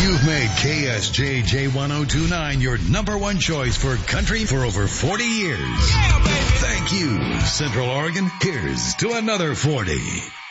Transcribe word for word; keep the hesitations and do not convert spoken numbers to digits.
You've made K S J J ten twenty-nine your number one choice for country for over forty years. Yeah, baby. Thank you, Central Oregon. Here's to another forty.